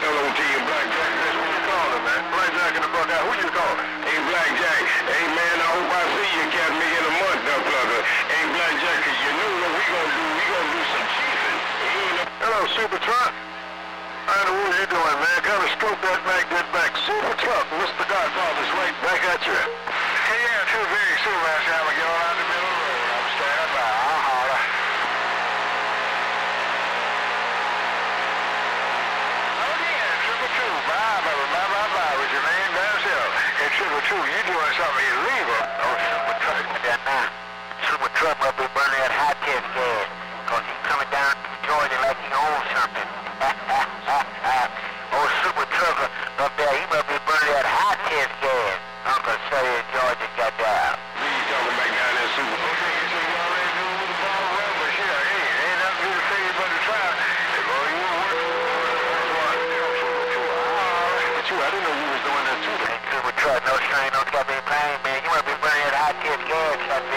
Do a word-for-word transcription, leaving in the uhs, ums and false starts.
L O T and Blackjack, that's what you call him, man. Blackjack in the bug out. Who you calling? Hey, Blackjack. Hey, man, I hope I see you, Captain, me in a month, now, plugger. Hey, Blackjack, you know what we gonna do? We gonna do some chiefing. Hello, Super Truck. I know what you doing, man. Kind of stroke that back, that back. Super Truck, Mister Godfather's right back at you. Hey, yeah, two big soon last time I get on out the middle of the road. I'm standing by. I'll holler. Oh, yeah, Triple Two. Bye, bye, bye, bye, bye. With your name down self. Hey, Triple Two, you doing something illegal. Oh, Super Truck. Yeah, nah. Super Truck must be burning that hot test gas. Because he's coming down to Georgia like he owns something. Oh, Super Trucker up there, he must be burning that hot test gas. Uncle Sonny in Georgia got down. What are you talking about down there, Super? Okay, you say you already knew who the ball was, but shit, hey, ain't nothing to say but to try. Hey, boy, you were working. But you, I didn't know you was doing that too. Hey, Super Truck, no strain, no stop in pain, man. You must be burning that hot test gas.